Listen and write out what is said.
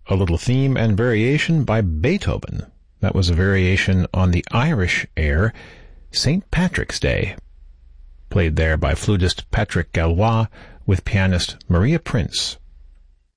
a little theme and variation by Beethoven. That was a variation on the Irish air, St. Patrick's Day, played there by flutist Patrick Gallois with pianist Maria Prince.